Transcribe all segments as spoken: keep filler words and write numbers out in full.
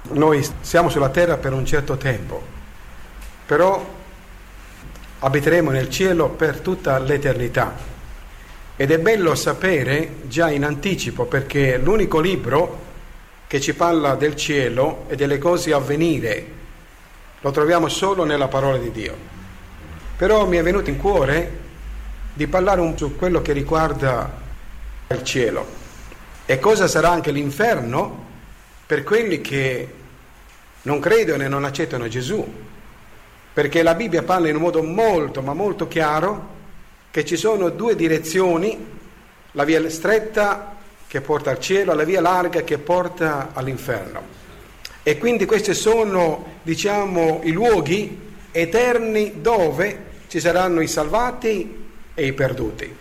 Noi siamo sulla terra per un certo tempo, però abiteremo nel cielo per tutta l'eternità. Ed è bello sapere già in anticipo, perché l'unico libro che ci parla del cielo e delle cose a venire lo troviamo solo nella parola di Dio. Però mi è venuto in cuore di parlare un po' su quello che riguarda il cielo e cosa sarà anche l'inferno per quelli che non credono e non accettano Gesù, perché la Bibbia parla in un modo molto ma molto chiaro che ci sono due direzioni, la via stretta che porta al cielo e la via larga che porta all'inferno, e quindi questi sono, diciamo, i luoghi eterni dove ci saranno i salvati e i perduti.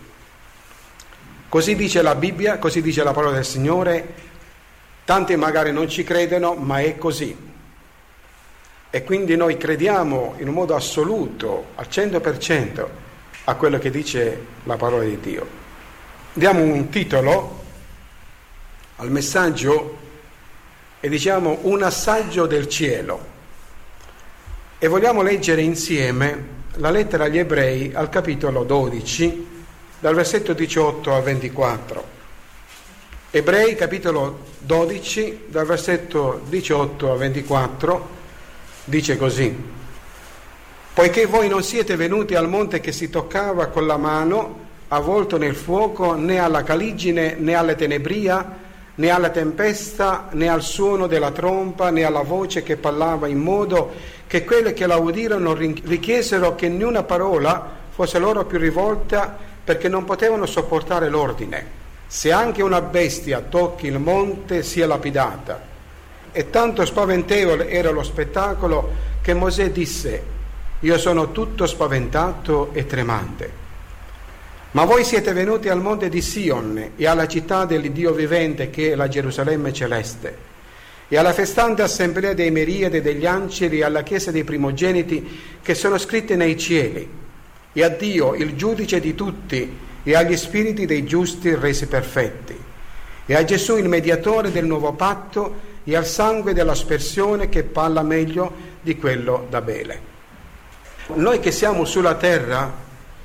Così dice la Bibbia, così dice la parola del Signore. Tanti magari non ci credono, ma è così. E quindi noi crediamo in un modo assoluto, al cento per cento, a quello che dice la parola di Dio. Diamo un titolo al messaggio e diciamo un assaggio del cielo. E vogliamo leggere insieme la lettera agli Ebrei al capitolo dodici, dal versetto diciotto al ventiquattro. Ebrei capitolo dodici, dal versetto diciotto al ventiquattro, dice così: poiché voi non siete venuti al monte che si toccava con la mano, avvolto nel fuoco, né alla caligine, né alla tenebria, né alla tempesta, né al suono della tromba, né alla voce che parlava, in modo che quelli che la udirono richiesero che niuna parola fosse loro più rivolta, perché non potevano sopportare l'ordine: se anche una bestia tocchi il monte sia lapidata. E tanto spaventevole era lo spettacolo che Mosè disse: io sono tutto spaventato e tremante. Ma voi siete venuti al monte di Sion e alla città dell'Iddio vivente, che è la Gerusalemme celeste, e alla festante assemblea dei miriadi degli angeli, e alla chiesa dei primogeniti che sono scritti nei cieli, e a Dio, il giudice di tutti, e agli spiriti dei giusti resi perfetti, e a Gesù, il mediatore del nuovo patto, e al sangue dell'aspersione che parla meglio di quello d'Abele. Noi che siamo sulla terra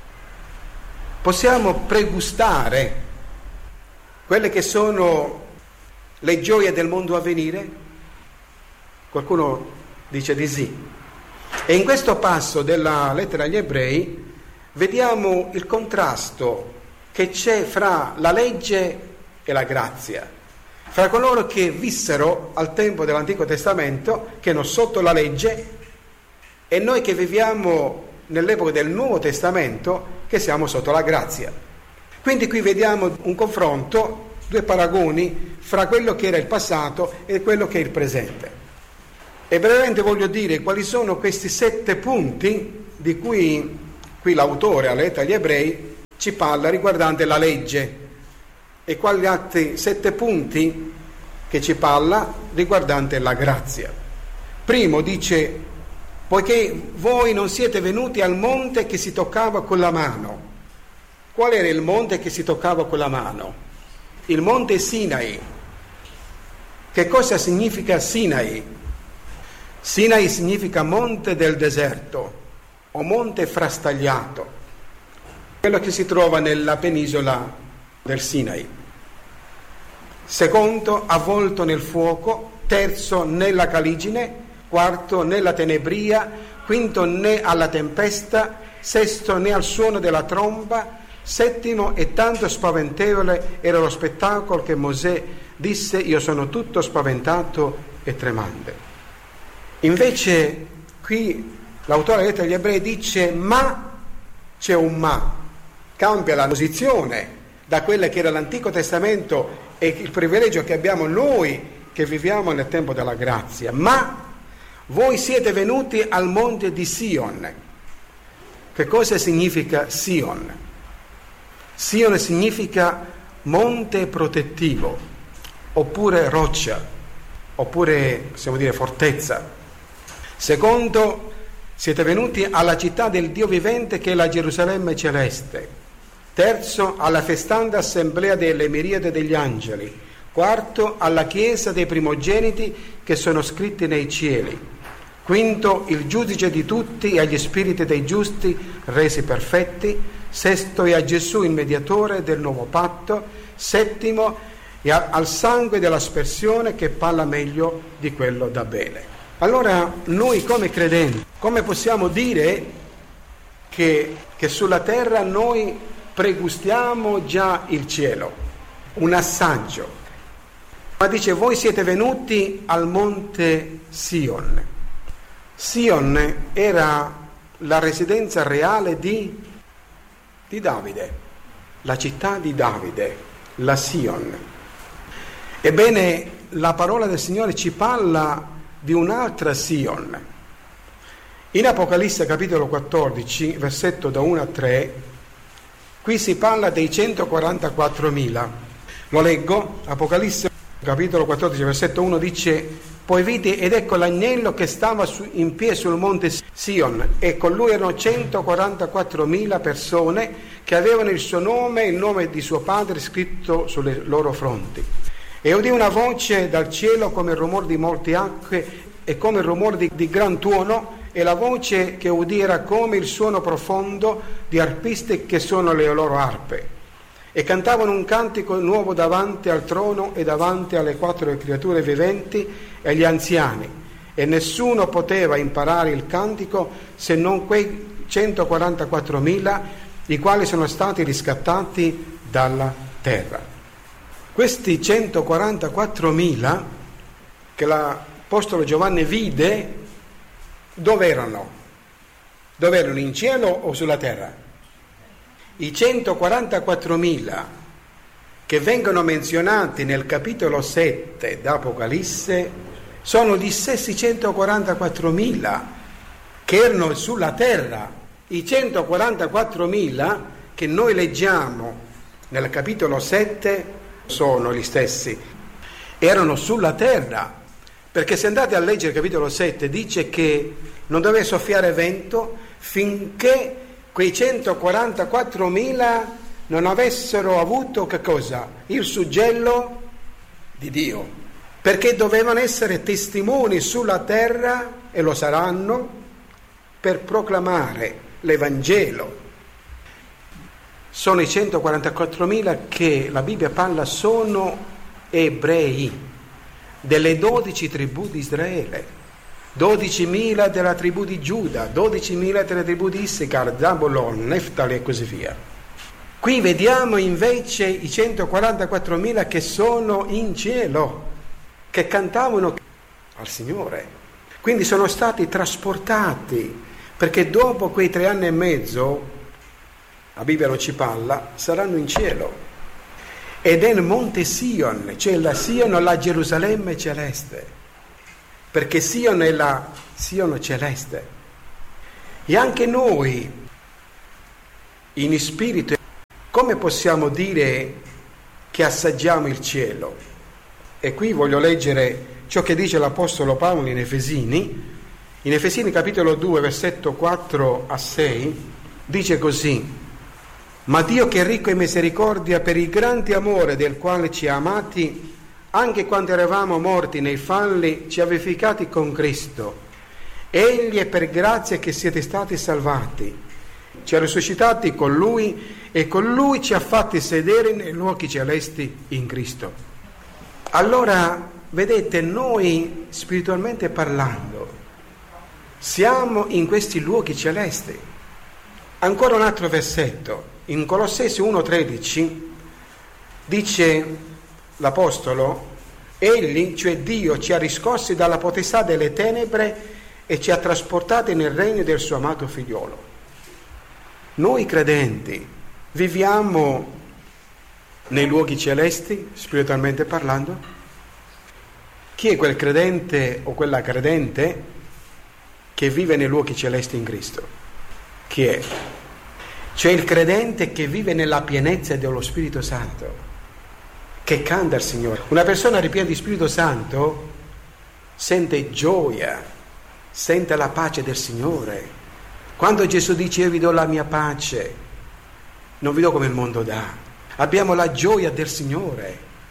possiamo pregustare quelle che sono le gioie del mondo a venire? Qualcuno dice di sì. E in questo passo della lettera agli Ebrei vediamo il contrasto che c'è fra la legge e la grazia, fra coloro che vissero al tempo dell'Antico Testamento, che erano sotto la legge, e noi che viviamo nell'epoca del Nuovo Testamento, che siamo sotto la grazia. Quindi qui vediamo un confronto, due paragoni fra quello che era il passato e quello che è il presente. E brevemente voglio dire quali sono questi sette punti di cui qui l'autore, alla lettera agli Ebrei, ci parla riguardante la legge, e quali altri sette punti che ci parla riguardante la grazia. Primo dice: poiché voi non siete venuti al monte che si toccava con la mano. Qual era il monte che si toccava con la mano? Il monte Sinai. Che cosa significa Sinai? Sinai significa monte del deserto o monte frastagliato, quello che si trova nella penisola del Sinai. Secondo, avvolto nel fuoco. Terzo, nella caligine. Quarto, nella tenebria. Quinto, né alla tempesta. Sesto, né al suono della tromba. Settimo, e tanto spaventevole era lo spettacolo che Mosè disse: io sono tutto spaventato e tremante. Invece qui l'autore della lettera agli Ebrei dice: ma c'è un ma, cambia la posizione da quella che era l'Antico Testamento e il privilegio che abbiamo noi che viviamo nel tempo della grazia. Ma voi siete venuti al monte di Sion. Che cosa significa Sion? Sion significa monte protettivo, oppure roccia, oppure possiamo dire fortezza. Secondo, siete venuti alla città del Dio vivente, che è la Gerusalemme celeste. Terzo, alla festante assemblea delle miriadi degli angeli. Quarto, alla Chiesa dei primogeniti che sono scritti nei cieli. Quinto, il giudice di tutti e agli spiriti dei giusti resi perfetti. Sesto, e a Gesù il mediatore del nuovo patto. Settimo, e a, al sangue dell'aspersione che parla meglio di quello d'Abele. Allora noi come credenti, come possiamo dire che, che sulla terra noi pregustiamo già il cielo? Un assaggio. Ma dice, voi siete venuti al monte Sion. Sion era la residenza reale di, di Davide, la città di Davide, la Sion. Ebbene, la parola del Signore ci parla di un'altra Sion. In Apocalisse capitolo quattordici, versetto da uno a tre, qui si parla dei centoquarantaquattromila. Lo leggo, Apocalisse capitolo quattordici, versetto uno dice: poi vidi ed ecco l'agnello che stava su, in piedi sul monte Sion, e con lui erano centoquarantaquattromila persone che avevano il suo nome e il nome di suo padre scritto sulle loro fronti. E udì una voce dal cielo come il rumore di molte acque e come il rumore di, di gran tuono, e la voce che udì era come il suono profondo di arpisti che sono le loro arpe. E cantavano un cantico nuovo davanti al trono e davanti alle quattro creature viventi e agli anziani, e nessuno poteva imparare il cantico se non quei centoquarantaquattromila, i quali sono stati riscattati dalla terra. Questi centoquarantaquattromila che l'Apostolo Giovanni vide, dove erano? Dove erano, in cielo o sulla terra? I centoquarantaquattromila che vengono menzionati nel capitolo sette d'Apocalisse sono gli stessi centoquarantaquattromila che erano sulla terra. I centoquarantaquattromila che noi leggiamo nel capitolo sette sono gli stessi, erano sulla terra, perché se andate a leggere il capitolo sette dice che non doveva soffiare vento finché quei centoquarantaquattromila non avessero avuto che cosa? Il suggello di Dio, perché dovevano essere testimoni sulla terra, e lo saranno, per proclamare l'Evangelo. Sono i centoquarantaquattromila che la Bibbia parla sono ebrei delle dodici tribù di Israele. dodicimila della tribù di Giuda, dodicimila della tribù di Issacar, Zabulon, Neftali e così via. Qui vediamo invece i centoquarantaquattromila che sono in cielo, che cantavano al Signore. Quindi sono stati trasportati, perché dopo quei tre anni e mezzo, la Bibbia non ci parla, saranno in cielo. Ed è il monte Sion, cioè la Sion o la Gerusalemme celeste. Perché Sion è la Sion celeste. E anche noi, in spirito, come possiamo dire che assaggiamo il cielo? E qui voglio leggere ciò che dice l'Apostolo Paolo in Efesini. In Efesini capitolo due, versetto quattro a sei, dice così: ma Dio, che è ricco in misericordia, per il grande amore del quale ci ha amati, anche quando eravamo morti nei falli, ci ha vivificati con Cristo. Egli è per grazia che siete stati salvati. Ci ha risuscitati con Lui e con Lui ci ha fatti sedere nei luoghi celesti in Cristo. Allora, vedete, noi spiritualmente parlando siamo in questi luoghi celesti. Ancora un altro versetto, in Colossesi uno tredici, dice l'Apostolo: egli, cioè Dio, ci ha riscossi dalla potestà delle tenebre e ci ha trasportati nel regno del suo amato figliolo. Noi credenti viviamo nei luoghi celesti, spiritualmente parlando? Chi è quel credente o quella credente che vive nei luoghi celesti in Cristo? Chi è? Cioè il credente che vive nella pienezza dello Spirito Santo, che canta al Signore. Una persona ripiena di Spirito Santo sente gioia, sente la pace del Signore. Quando Gesù dice: io vi do la mia pace, non vi do come il mondo dà, abbiamo la gioia del Signore,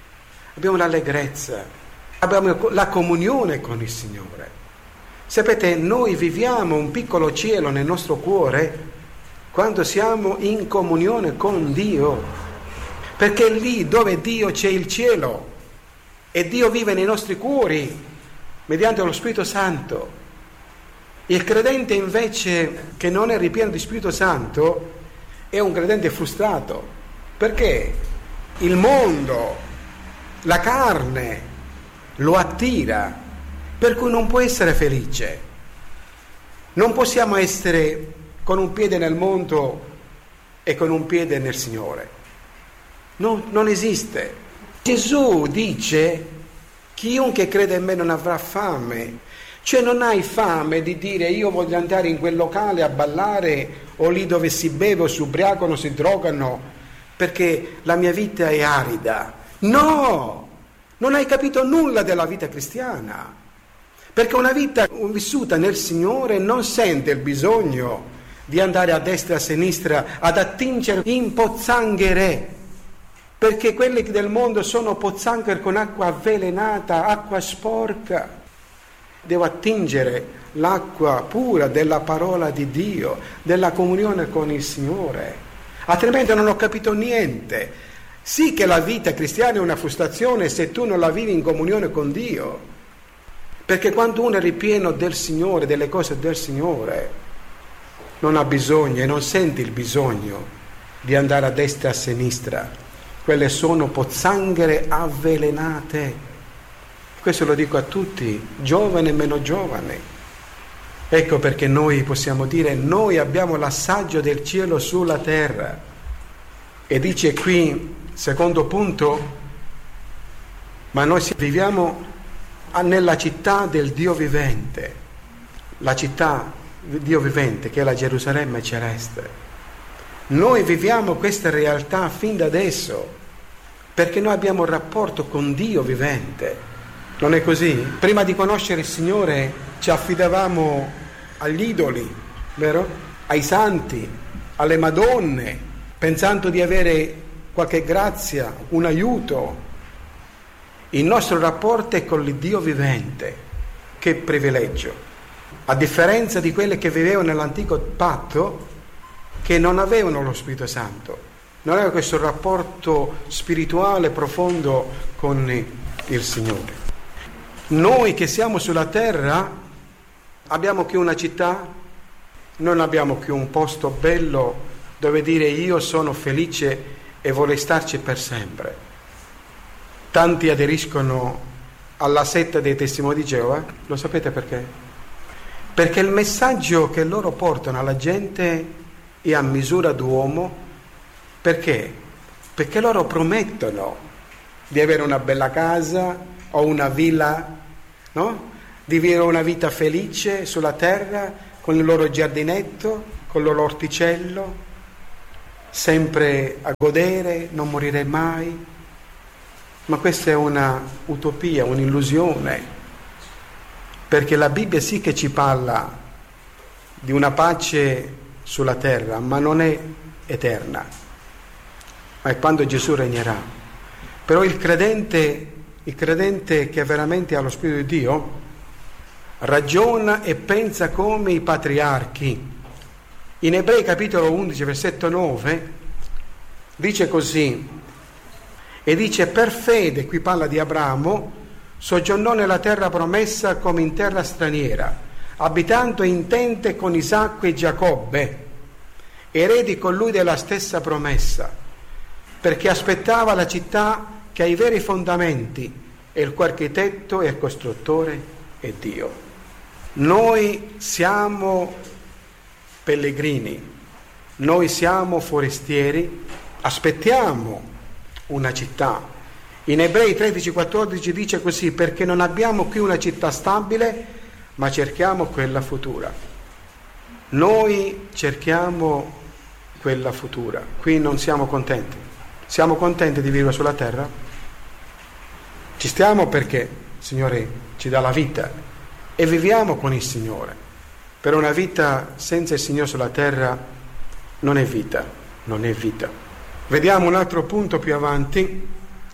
abbiamo l'allegrezza, abbiamo la comunione con il Signore. Sapete, noi viviamo un piccolo cielo nel nostro cuore quando siamo in comunione con Dio, perché è lì dove Dio c'è il cielo e Dio vive nei nostri cuori mediante lo Spirito Santo. Il credente invece che non è ripieno di Spirito Santo è un credente frustrato, perché il mondo, la carne lo attira, per cui non può essere felice. Non possiamo essere con un piede nel mondo e con un piede nel Signore. No, non esiste. Gesù dice: chiunque crede in me non avrà fame. Cioè non hai fame di dire io voglio andare in quel locale a ballare o lì dove si beve o si ubriacano, si drogano, perché la mia vita è arida. No! Non hai capito nulla della vita cristiana, perché una vita vissuta nel Signore non sente il bisogno di andare a destra e a sinistra ad attingere in pozzanghere, perché quelli del mondo sono pozzanghere con acqua avvelenata, acqua sporca. Devo attingere l'acqua pura della parola di Dio, della comunione con il Signore, altrimenti non ho capito niente. Sì che la vita cristiana è una frustrazione se tu non la vivi in comunione con Dio, perché quando uno è ripieno del Signore, delle cose del Signore, non ha bisogno e non sente il bisogno di andare a destra e a sinistra. Quelle sono pozzanghere avvelenate. Questo lo dico a tutti, giovani e meno giovani. Ecco perché noi possiamo dire: noi abbiamo l'assaggio del cielo sulla terra. E dice qui, secondo punto, ma noi viviamo nella città del Dio vivente, la città del Dio vivente che è la Gerusalemme celeste. Noi viviamo questa realtà fin da adesso, perché noi abbiamo un rapporto con Dio vivente. Non è così? Prima di conoscere il Signore ci affidavamo agli idoli, vero? Ai santi, alle Madonne, pensando di avere qualche grazia, un aiuto. Il nostro rapporto è con il Dio vivente. Che privilegio! A differenza di quelle che vivevano nell'antico patto, che non avevano lo Spirito Santo, non avevano questo rapporto spirituale profondo con il Signore. Noi che siamo sulla terra abbiamo più una città, non abbiamo più un posto bello dove dire io sono felice e vorrei starci per sempre. Tanti aderiscono alla setta dei testimoni di Geova, lo sapete perché? Perché il messaggio che loro portano alla gente è a misura d'uomo. Perché? Perché loro promettono di avere una bella casa o una villa, no? Di vivere una vita felice sulla terra con il loro giardinetto, con il loro orticello, sempre a godere, non morire mai. Ma questa è una utopia, un'illusione, perché la Bibbia sì che ci parla di una pace sulla terra, ma non è eterna, ma è quando Gesù regnerà. Però il credente Il credente che veramente ha lo Spirito di Dio ragiona e pensa come i patriarchi. In Ebrei capitolo undici versetto nove dice così, e dice: per fede, qui parla di Abramo, soggiornò nella terra promessa come in terra straniera, abitando in tente con Isacco e Giacobbe, eredi con lui della stessa promessa, perché aspettava la città che ha i veri fondamenti, e il cui architetto e il costruttore è Dio. Noi siamo pellegrini, noi siamo forestieri, aspettiamo una città. In Ebrei tredici quattordici dice così: perché non abbiamo qui una città stabile, ma cerchiamo quella futura. Noi cerchiamo quella futura. Qui non siamo contenti. Siamo contenti di vivere sulla terra? Ci stiamo perché il Signore ci dà la vita e viviamo con il Signore. Per una vita senza il Signore sulla terra non è vita, non è vita. Vediamo un altro punto più avanti.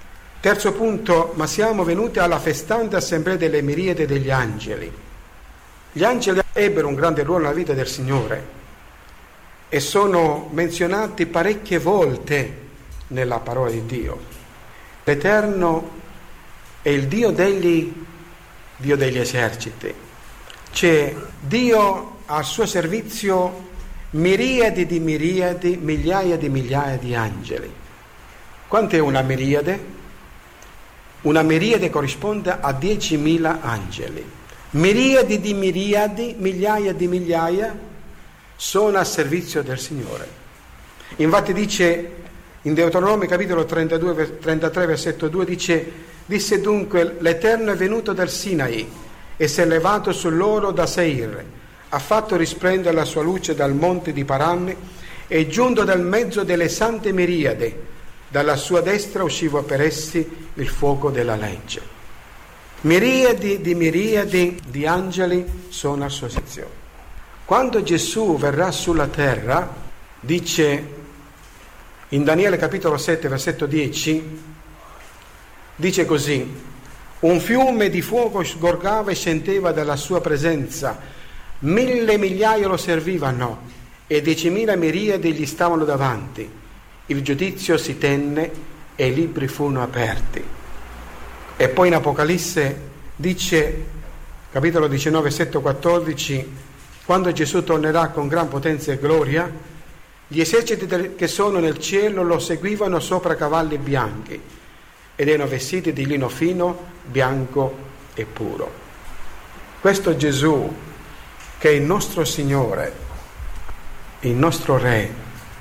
Terzo punto, ma siamo venuti alla festante assemblea delle miriadi degli angeli. Gli angeli ebbero un grande ruolo nella vita del Signore e sono menzionati parecchie volte nella parola di Dio. L'Eterno è il Dio degli, Dio degli eserciti. C'è Dio al suo servizio miriadi di miriadi, migliaia di migliaia di angeli. Quant'è una miriade? Una miriade corrisponde a diecimila angeli. Miriadi di miriadi, migliaia di migliaia sono al servizio del Signore. Infatti dice in Deuteronomio capitolo trentadue, trentatré versetto due, dice: disse dunque l'Eterno è venuto dal Sinai e si è levato su loro da Seir, ha fatto risplendere la sua luce dal monte di Paran, è giunto dal mezzo delle sante miriade, dalla sua destra usciva per essi il fuoco della legge. Miriadi di miriadi di angeli sono al suo servizio. Quando Gesù verrà sulla terra, dice in Daniele capitolo sette versetto dieci, dice così: un fiume di fuoco sgorgava e scendeva dalla sua presenza, mille migliaia lo servivano e diecimila miriadi gli stavano davanti. Il giudizio si tenne e i libri furono aperti. E poi in Apocalisse dice, capitolo diciannove, versetto quattordici, quando Gesù tornerà con gran potenza e gloria, gli eserciti che sono nel cielo lo seguivano sopra cavalli bianchi ed erano vestiti di lino fino, bianco e puro. Questo Gesù, che è il nostro Signore, il nostro Re,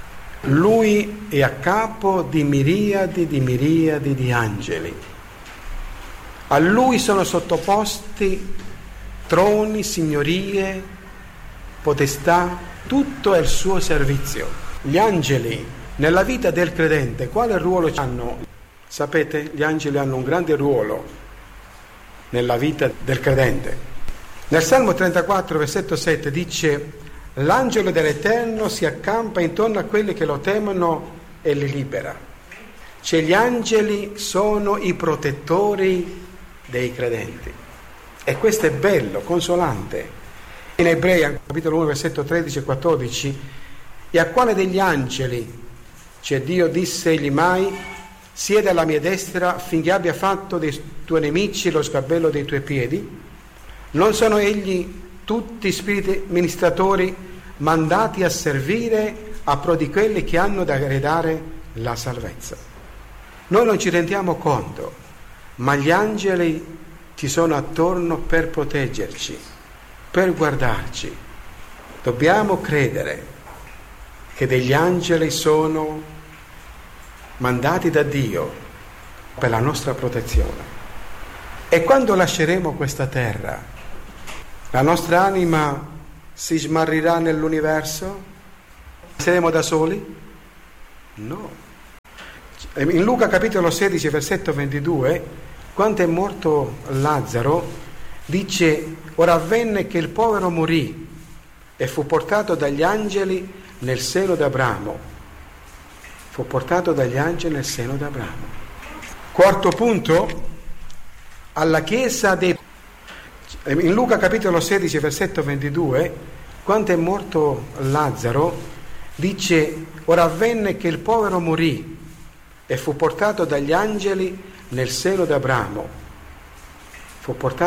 Lui è a capo di miriadi di miriadi di angeli. A Lui sono sottoposti troni, signorie, potestà, tutto è il suo servizio. Gli angeli nella vita del credente quale ruolo hanno? Sapete, gli angeli hanno un grande ruolo nella vita del credente. Nel Salmo trentaquattro versetto sette dice: l'angelo dell'Eterno si accampa intorno a quelli che lo temono e li libera. Cioè gli angeli sono i protettori dei credenti. E questo è bello, consolante. In Ebrei, capitolo uno, versetto tredici e quattordici, e a quale degli angeli, cioè Dio disse egli mai: siedi alla mia destra finché abbia fatto dei tuoi nemici lo sgabello dei tuoi piedi? Non sono egli tutti spiriti ministratori mandati a servire a pro di quelli che hanno da eredare la salvezza? Noi non ci rendiamo conto, ma gli angeli ci sono attorno per proteggerci, per guardarci. Dobbiamo credere che degli angeli sono mandati da Dio per la nostra protezione. E quando lasceremo questa terra, la nostra anima si smarrirà nell'universo? Saremo da soli? No. In Luca capitolo sedici versetto ventidue, quando è morto Lazzaro, dice: ora avvenne che il povero morì e fu portato dagli angeli nel seno d'Abramo. Fu portato dagli angeli nel seno d'Abramo. Quarto punto, alla chiesa dei... In Luca capitolo sedici versetto ventidue, quando è morto Lazzaro, dice: ora avvenne che il povero morì e fu portato dagli angeli nel seno d'Abramo. Fu portato